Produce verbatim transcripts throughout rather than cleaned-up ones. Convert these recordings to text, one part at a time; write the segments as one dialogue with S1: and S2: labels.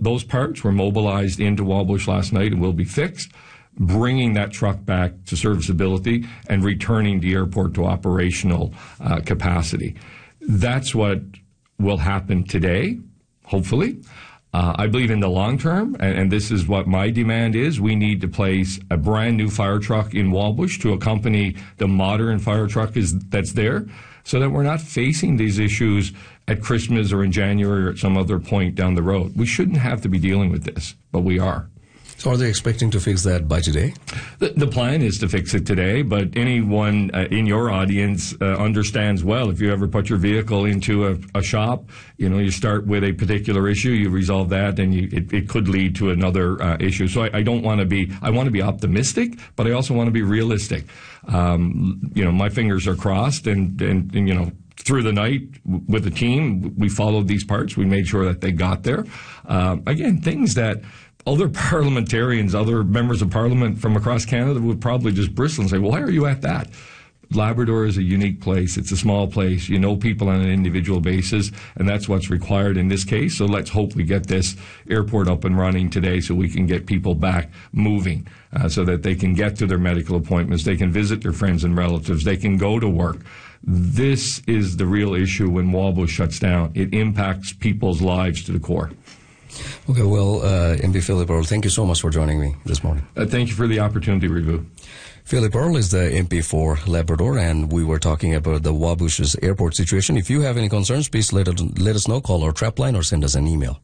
S1: those parts were mobilized into Wallbush last night and will be fixed, bringing that truck back to serviceability and returning the airport to operational uh, capacity. That's what will happen today, hopefully. Uh, I believe in the long term, and, and this is what my demand is, we need to place a brand new fire truck in Wallbush to accompany the modern fire truck is, that's there, so that we're not facing these issues at Christmas or in January or at some other point down the road. We shouldn't have to be dealing with this, but we are.
S2: So are they expecting to fix that by today?
S1: The, the plan is to fix it today, but anyone uh, in your audience uh, understands well, if you ever put your vehicle into a, a shop, you know, you start with a particular issue, you resolve that, and you, it, it could lead to another uh, issue. So I, I don't want to be, I want to be optimistic, but I also want to be realistic. Um, you know, my fingers are crossed, and, and, and you know, through the night with the team, we followed these parts. We made sure that they got there. Uh, again, things that other parliamentarians, other members of parliament from across Canada would probably just bristle and say, well, why are you at that? Labrador is a unique place. It's a small place. You know people on an individual basis, and that's what's required in this case. So let's hope we get this airport up and running today so we can get people back moving uh, so that they can get to their medical appointments. They can visit their friends and relatives. They can go to work. This is the real issue when Wallbush shuts down. It impacts people's lives to the core.
S2: Okay, well, uh, M P Philip Earle, thank you so much for joining me this morning.
S1: Uh, thank you for the opportunity, Rivu.
S2: Philip Earle is the M P for Labrador, and we were talking about the Wallbush's airport situation. If you have any concerns, please let, it, let us know. Call our trap line or send us an email.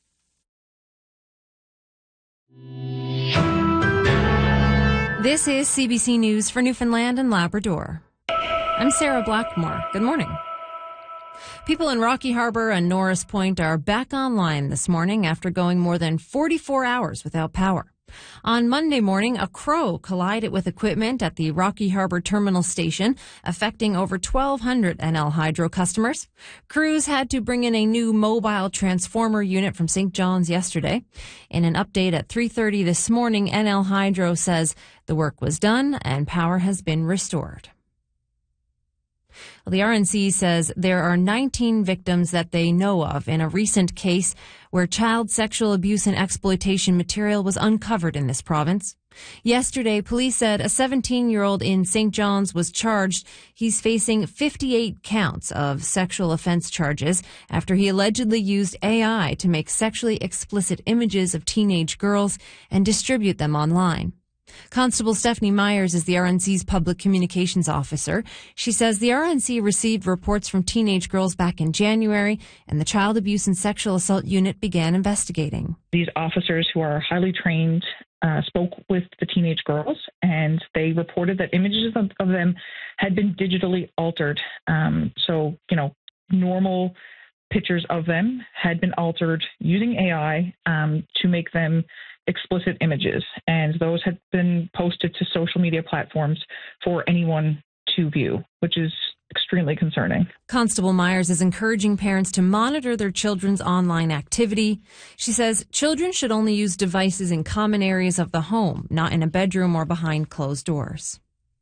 S3: This is C B C News for Newfoundland and Labrador. I'm Sarah Blackmore. Good morning. People in Rocky Harbour and Norris Point are back online this morning after going more than forty-four hours without power. On Monday morning, a crow collided with equipment at the Rocky Harbour Terminal Station, affecting over twelve hundred N L Hydro customers. Crews had to bring in a new mobile transformer unit from Saint John's yesterday. In an update at three thirty this morning, N L Hydro says the work was done and power has been restored. Well, the R N C says there are nineteen victims that they know of in a recent case where child sexual abuse and exploitation material was uncovered in this province. Yesterday, police said a seventeen-year-old in Saint John's was charged. He's facing fifty-eight counts of sexual offense charges after he allegedly used A I to make sexually explicit images of teenage girls and distribute them online. Constable Stephanie Myers is the R N C's public communications officer. She says the R N C received reports from teenage girls back in January, and the Child Abuse and Sexual Assault Unit began investigating.
S4: These officers, who are highly trained, uh, spoke with the teenage girls, and they reported that images of, of them had been digitally altered. Um, so, you know, normal pictures of them had been altered using A I um, to make them explicit images, and those had been posted to social media platforms for anyone to view, which is extremely concerning.
S3: Constable Myers is encouraging parents to monitor their children's online activity. She says children should only use devices in common areas of the home, not in a bedroom or behind closed doors.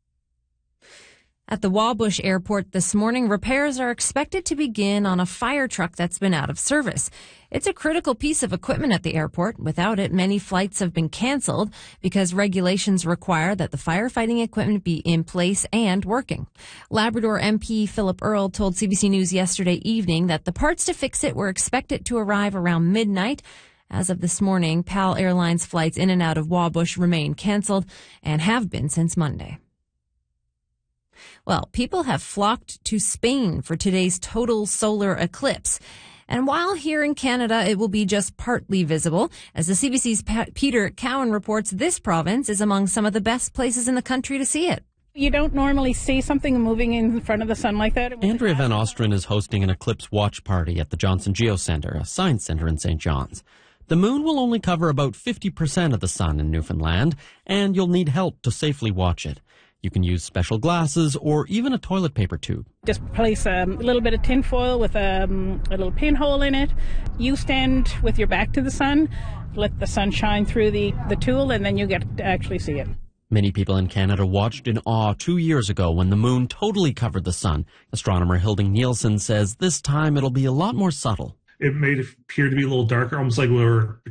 S3: At the Wallbush Airport this morning, repairs are expected to begin on a fire truck that's been out of service. It's a critical piece of equipment at the airport. Without it, many flights have been canceled because regulations require that the firefighting equipment be in place and working. Labrador M P Philip Earle told C B C News yesterday evening that the parts to fix it were expected to arrive around midnight. As of this morning, PAL Airlines flights in and out of Wallbush remain canceled and have been since Monday. Well, people have flocked to Spain for today's total solar eclipse. And while here in Canada, it will be just partly visible. As the C B C's Peter Cowan reports, this province is among some of the best places in the country to see it.
S5: You don't normally see something moving in front of the sun like that.
S6: Andrea Van Ostrin is hosting an eclipse watch party at the Johnson Geocenter, a science center in Saint John's. The moon will only cover about fifty percent of the sun in Newfoundland, and you'll need help to safely watch it. You can use special glasses or even a toilet paper tube.
S5: Just place a little bit of tin foil with a, a little pinhole in it. You stand with your back to the sun, let the sun shine through the, the tool, and then you get to actually see it.
S6: Many people in Canada watched in awe two years ago when the moon totally covered the sun. Astronomer Hilding Nielsen says this time it'll be a lot more subtle.
S7: It made it appear to be a little darker, almost like we were